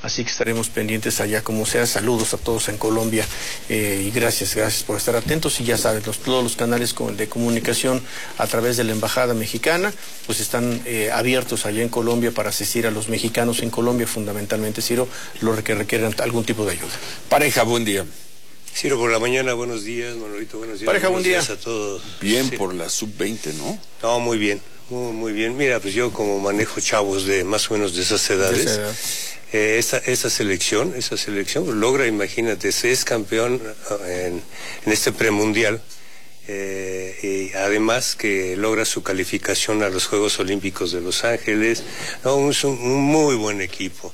así que estaremos pendientes allá como sea. Saludos a todos en Colombia y gracias por estar atentos. Y ya sabes, todos los canales de comunicación a través de la Embajada Mexicana pues están abiertos allá en Colombia para asistir a los mexicanos en Colombia, fundamentalmente, Ciro, los que requieran algún tipo de ayuda. Pareja, buen día. Ciro, por la mañana, buenos días, Manolito, buenos días. Pareja, buen día. A todos. Bien, sí. Por la sub-20, ¿no? No, muy bien, muy bien. Mira, pues yo como manejo chavos de más o menos de esas edades, esa selección logra, imagínate, es campeón en este premundial. Y además que logra su calificación a los Juegos Olímpicos de Los Ángeles. No, es un muy buen equipo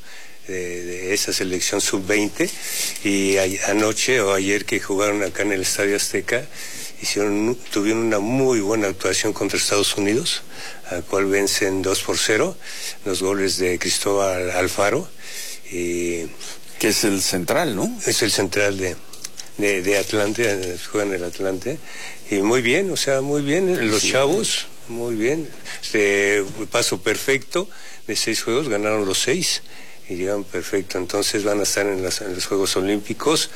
de esa selección sub-20, y anoche o ayer que jugaron acá en el Estadio Azteca tuvieron una muy buena actuación contra Estados Unidos, al cual vencen 2-0, los goles de Cristóbal Alfaro, que es el central, ¿no? Es el central de Atlante, juega en el Atlante, y muy bien, o sea, muy bien, los chavos, muy bien, paso perfecto, de 6 juegos ganaron los 6, y llegan perfecto, entonces van a estar en los Juegos Olímpicos,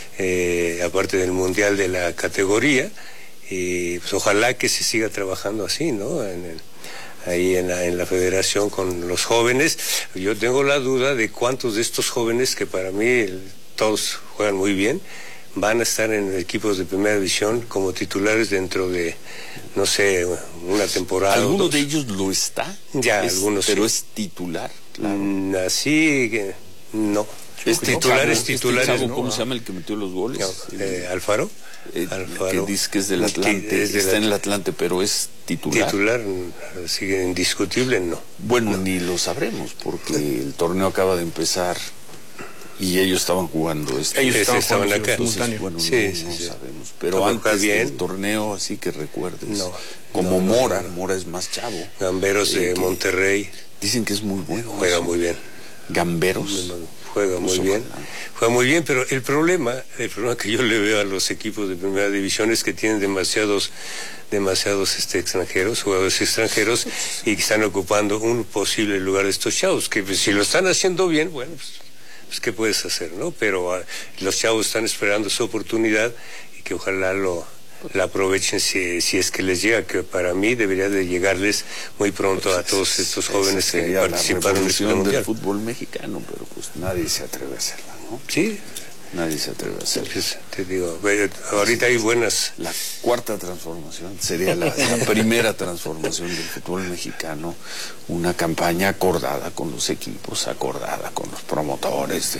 aparte del Mundial de la categoría, y pues ojalá que se siga trabajando así, ¿no? Ahí en la federación con los jóvenes. Yo tengo la duda de cuántos de estos jóvenes, que para mí todos juegan muy bien, van a estar en equipos de primera división como titulares dentro de, no sé, una temporada. ¿Alguno de ellos lo está? Ya, algunos pero sí. ¿Es titular? Claro. Así que no. Es titular, ¿no? ¿Cómo ¿no? se llama el que metió los goles? No, Alfaro. Que dice que es del Atlante, está en el Atlante, pero es titular. Titular, sigue indiscutible, no. Bueno, no. Ni lo sabremos, porque el torneo acaba de empezar y ellos estaban jugando. Ellos estaban acá. Entonces, bueno, sí, no sabemos. Pero antes del torneo, así que recuerdes. Como Mora es más chavo. Gamberos de Monterrey. Dicen que es muy bueno. Juega muy bien. Gamberos. Juega muy bien. Juega muy bien, pero el problema que yo le veo a los equipos de primera división es que tienen demasiados extranjeros, jugadores extranjeros, y que están ocupando un posible lugar de estos chavos, que pues, si lo están haciendo bien, bueno, pues ¿qué puedes hacer, no? Pero los chavos están esperando su oportunidad y que ojalá la aprovechen si es que les llega, que para mí debería de llegarles muy pronto a todos estos jóvenes que participaron en este mundial. Del fútbol mexicano, pero pues nadie se atreve a hacerla, ¿no? Sí. Nadie se atreve a hacerla. Pues, te digo, ahorita hay buenas. La cuarta transformación sería la primera transformación del fútbol mexicano, una campaña acordada con los equipos, acordada con los promotores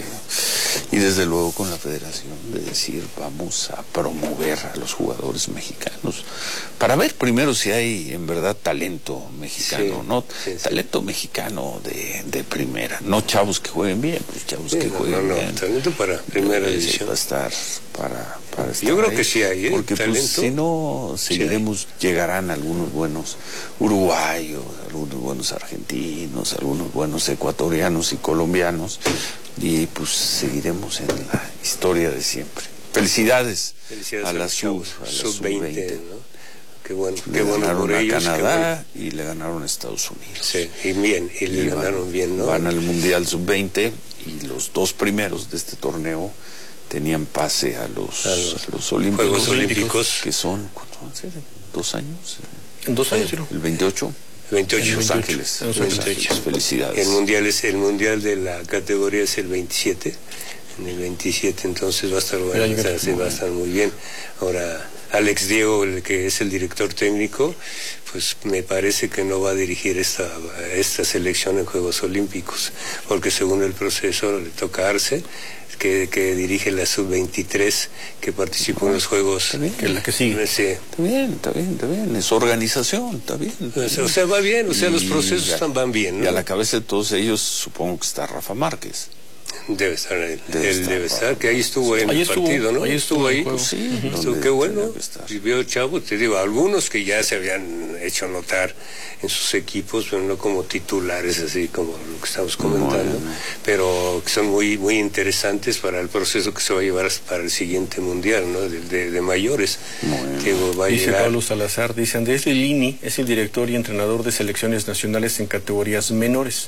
y desde luego con la federación, de decir vamos a promover a los jugadores mexicanos para ver primero si hay en verdad talento mexicano, talento mexicano de primera, no chavos que jueguen bien, pues chavos que jueguen bien. Talento para primera división. Va a estar para estar yo creo ahí, que sí hay, porque talento. Pues, si no seguiremos, llegarán algunos buenos uruguayos, algunos buenos argentinos, algunos buenos ecuatorianos y colombianos, y pues seguiremos en la historia de siempre. Felicidades a la sub-20, ¿no? Qué bueno, le ganaron a Canadá y le ganaron a Estados Unidos. Sí, y bien, y le ganaron bien, ¿no? Van al Mundial sub-20 y los 2 primeros de este torneo tenían pase a los Olímpicos. Juegos Olímpicos. Que son, ¿cuánto van a ser? ¿2 años? En 2 años, ¿no? El 28. En Los Ángeles. Felicidades. El mundial de la categoría es el 27. En el 27, entonces va a estar bueno, va a estar muy bien. Ahora, Alex Diego, el que es el director técnico, pues me parece que no va a dirigir esta selección en Juegos Olímpicos, porque según el proceso le toca a Arce, que dirige la sub-23, que participó en los Juegos. Está bien, que es la que sigue. Sí. Está bien, es organización, está bien. O sea, va bien, los procesos van bien, ¿no? Y a la cabeza de todos ellos supongo que está Rafa Márquez. Debe estar él. Debe estar, que ahí estuvo en el partido, ¿no? Ahí estuvo ahí. Pues sí, qué bueno. Y veo chavos, te digo, algunos que ya se habían hecho notar en sus equipos, pero no como titulares, así como lo que estamos comentando, pero que son muy, muy interesantes para el proceso que se va a llevar para el siguiente mundial, ¿no? De mayores. Que va a dice llegar. Pablo Salazar, dice Andrés Lilini es el director y entrenador de selecciones nacionales en categorías menores.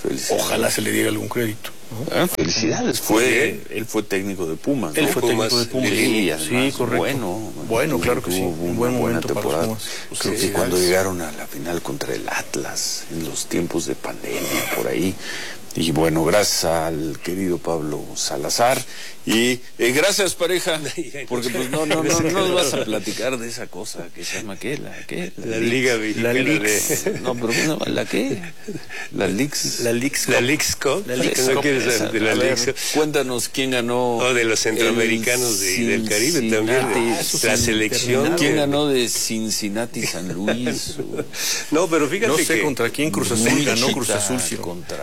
Felicidades. Ojalá se le diera algún crédito, ¿no? Felicidades, él fue técnico de Pumas, ¿no? Él fue técnico de Pumas. Sí, sí, correcto. Bueno, claro que sí. Un buen momento para los Pumas. Creo que cuando llegaron a la final contra el Atlas, en los tiempos de pandemia, por ahí. Y bueno, gracias al querido Pablo Salazar. Y gracias, pareja, porque pues no nos vas a platicar de esa cosa que se llama, ¿qué? La Liga Mexicana de... No, pero bueno, ¿la qué? La Leagues. La Leagues Cup. ¿No quieres saber de la Leagues Cup? Cuéntanos quién ganó. De los centroamericanos y del Caribe también. La selección. ¿Quién ganó de Cincinnati, San Luis? No, pero fíjate no sé que contra quién Cruz Azul ganó. Cruz Azul sí.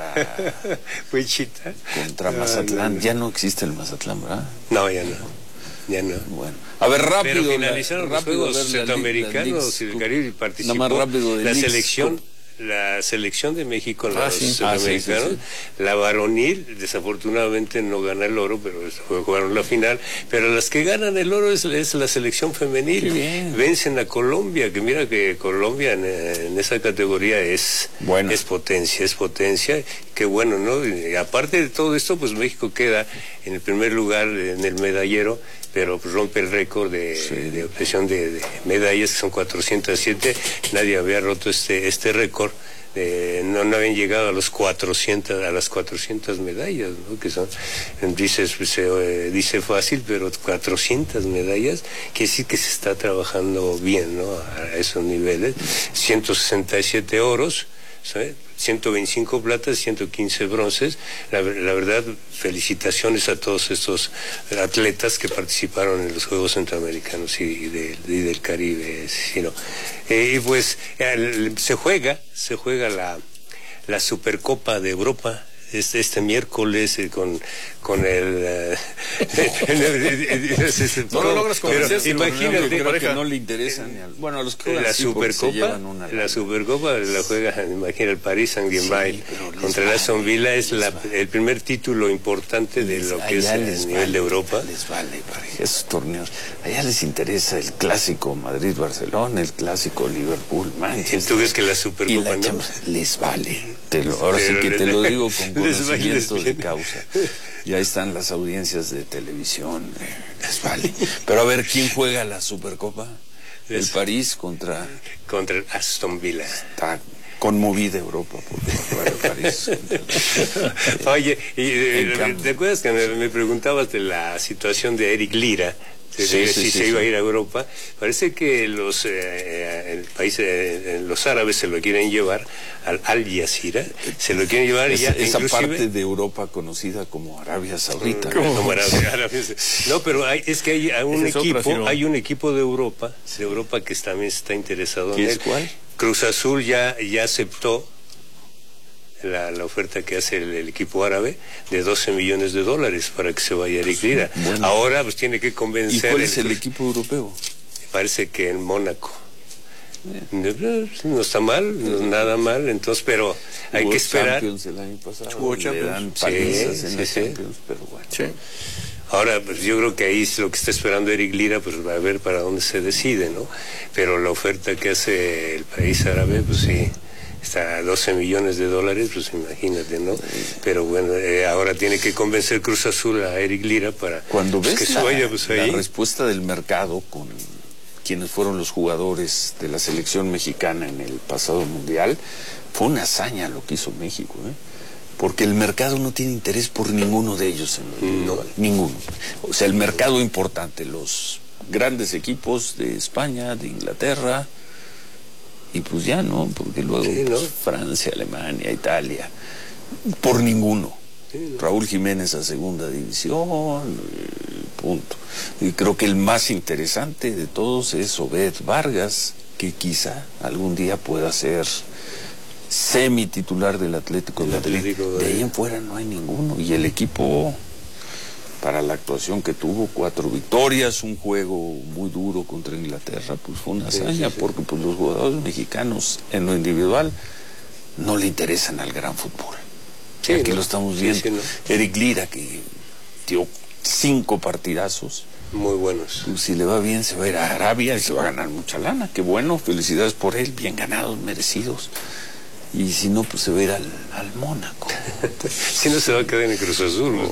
Contra Mazatlán. Ya no existe el Mazatlán, ¿verdad? No, ya no. Bueno, a ver, rápido. Pero finalizaron los Juegos Centroamericanos y el Caribe y participó más rápido la selección de México en los Centroamericanos. La varonil, desafortunadamente no gana el oro, pero jugaron la final. Pero las que ganan el oro es la selección femenil. Vencen a Colombia, que mira que Colombia en esa categoría es potencia. Qué bueno, ¿no? Y aparte de todo esto, pues México queda en el primer lugar en el medallero, pero pues rompe el récord de obtención de medallas, que son 407. Nadie había roto este récord. No habían llegado a las 400 medallas, ¿no? Que son, dice fácil, pero 400 medallas, quiere decir que se está trabajando bien, ¿no? A esos niveles. 167 oros, ¿sabes? 125 platas, 115 bronces. La verdad, felicitaciones a todos estos atletas que participaron en los Juegos Centroamericanos y del Caribe. Y pues se juega la Supercopa de Europa este miércoles con el no lo logras convencer, imagínate, creo que no le interesa bueno, a los que la Supercopa la juega, imagina, el Paris Saint-Germain contra el Aston Villa. Es el primer título importante de lo que es a nivel de Europa. Les vale, pareja, esos torneos. Allá les interesa el clásico Madrid-Barcelona, el clásico Liverpool-Manchester. ¿Tú ves que la Supercopa no? Les vale. Ahora sí que te lo digo con conocimiento de causa. Ya están las audiencias de televisión, les vale. Pero a ver, ¿quién juega la Supercopa? El París contra el Aston Villa. Está conmovida Europa por el París. Oye, ¿te acuerdas que me preguntabas de la situación de Eric Lira? Si se iba a ir a Europa. Parece que los árabes se lo quieren llevar al Jazeera, se lo quieren llevar esa parte de Europa conocida como Arabia Saudita. Como Arabia. No, pero es que hay un equipo de Europa que también está interesado en él. ¿Cuál? Cruz Azul ya aceptó la oferta que hace el equipo árabe de $12 millones para que se vaya Eric Lira. Bueno. Ahora pues tiene que convencer. ¿Y cuál es el equipo europeo? Parece que en Mónaco. No está mal, no nada mal, entonces, pero hay que esperar. Champions el año pasado. Le dan palizas en la Champions, pero bueno. Sí. Ahora, pues yo creo que ahí es lo que está esperando Eric Lira, pues va a ver para dónde se decide, ¿no? Pero la oferta que hace el país árabe, pues sí, está a $12 millones, pues imagínate, ¿no? Pero bueno, ahora tiene que convencer Cruz Azul a Eric Lira para cuando ves que se vaya, pues ahí. La respuesta del mercado con quienes fueron los jugadores de la selección mexicana en el pasado mundial, fue una hazaña lo que hizo México, porque el mercado no tiene interés por ninguno de ellos en lo individual, ninguno. O sea, el mercado importante, los grandes equipos de España, de Inglaterra, y pues ya no, porque luego Francia, Alemania, Italia, por ninguno. Raúl Jiménez a segunda división, punto. Y creo que el más interesante de todos es Obed Vargas, que quizá algún día pueda ser semi-titular del Atlético de Madrid. De ahí en fuera no hay ninguno. Y el equipo, para la actuación que tuvo, 4 victorias, un juego muy duro contra Inglaterra, pues fue una hazaña, porque pues los jugadores mexicanos en lo individual no le interesan al gran fútbol. Sí, aquí lo estamos viendo. Eric Lira, que dio 5 partidazos. Muy buenos. Pues, si le va bien, se va a ir a Arabia y se va a ganar mucha lana. Qué bueno, felicidades por él, bien ganados, merecidos. Y si no, pues se va a ir al Mónaco. Si no, se va a quedar en el Cruz Azul.